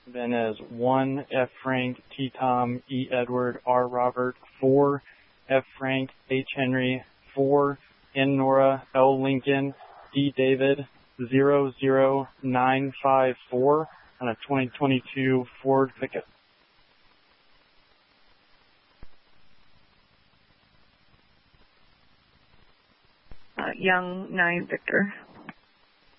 then as 1 F Frank T Tom E Edward R Robert 4 F Frank H Henry 4 N Nora L Lincoln D David 00954 on a 2022 Ford pickup. Young 9 Victor.